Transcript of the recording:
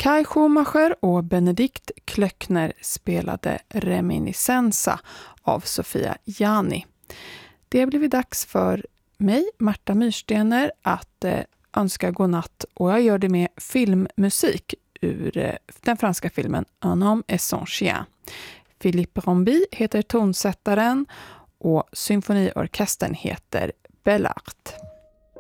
Kai Schumacher och Benedikt Klöckner spelade Reminiscenza av Sofia Jani. Det har blivit dags för mig, Marta Myrstener, att önska godnatt, och jag gör det med filmmusik ur den franska filmen Un homme et son chien. Philippe Rombi heter tonsättaren och symfoniorkestern heter Bellart.